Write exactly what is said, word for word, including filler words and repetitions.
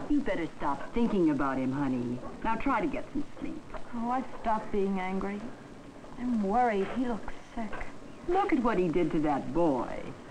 You better stop thinking about him, honey. Now try to get some sleep. Oh, I've stopped being angry. I'm worried. He looks sick. Look at what he did to that boy.